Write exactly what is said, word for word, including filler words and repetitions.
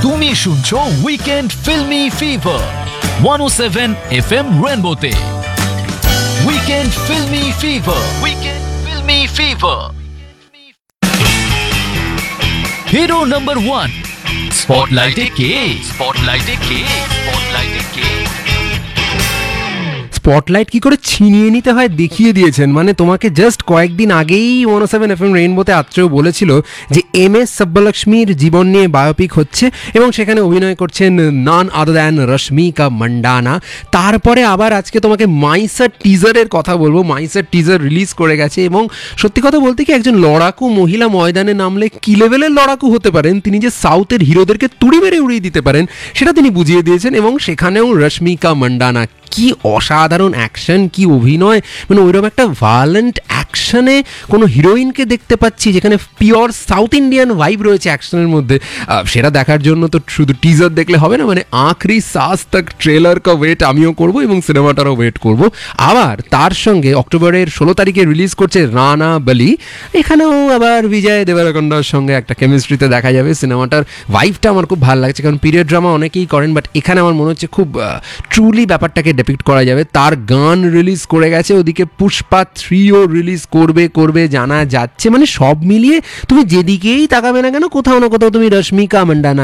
তুমি শুনছো weekend filmi fever one oh seven F M রেনবোতে। Weekend filmi fever, weekend filmi fever. Hero number one, স্পটলাইটে কে? স্পটলাইটে কে? স্পটলাইটে কে? Spotlight কি করে ছিনিয়ে নিতে হয় দেখিয়ে দিয়েছেন। মানে তোমাকে জাস্ট কয়েকদিন আগেই ওয়ান ও সেভেন এফ এম রেইনবোতে আত্রেয় বলেছিল যে এম এস সব্বলক্ষ্মীর জীবন নিয়ে বায়োপিক হচ্ছে এবং সেখানে অভিনয় করছেন নন আদার দ্যান রশ্মিকা মান্ডানা। তারপরে আবার আজকে তোমাকে মাইসার টিজারের কথা বলবো। মাইসার টিজার রিলিজ করে গেছে এবং সত্যি কথা বলতে কি একজন লড়াকু মহিলা ময়দানে নামলে কি লেভেলের লড়াকু হতে পারেন, তিনি যে সাউথের হিরোদেরকে তুড়ি মেরে উড়িয়ে দিতে পারেন সেটা তিনি বুঝিয়ে দিয়েছেন। এবং সেখানেও রশ্মিকা মান্ডানা, কি অসাধারণ অ্যাকশন, কি অভিনয়, মানে ওইরকম একটা ভায়োলেন্ট অ্যাকশনে কোনো হিরোইনকে দেখতে পাচ্ছি যেখানে পিওর সাউথ ইন্ডিয়ান ভাইব রয়েছে অ্যাকশনের মধ্যে। সেটা দেখার জন্য তো শুধু টিজার দেখলে হবে না, মানে আখরি সাস তক ট্রেলার কা ওয়েট আমিও করব এবং সিনেমাটারও ওয়েট করব। আবার তার সঙ্গে অক্টোবরের ষোলো তারিখে রিলিজ করছে রানা বলি। এখানেও আবার বিজয় দেবরকোন্ডার সঙ্গে একটা কেমিস্ট্রিতে দেখা যাবে। সিনেমাটার ভাইবটা আমার খুব ভালো লাগছে, কারণ পিরিয়ড ড্রামা অনেকেই করেন, বাট এখানে আমার মনে হচ্ছে খুব ট্রুলি ব্যাপারটাকে ডিপিক্ট করা যাবে। তার গান রিলিজ করে গেছে, ওদিকে পুষ্পা থ্রিও রিলিজ করবে করবে জানা যাচ্ছে। মানে সব মিলিয়ে তুমি যেদিকেই তাকাবে না কেন, কোথাও না কোথাও তুমি রশ্মিকা মান্ডানা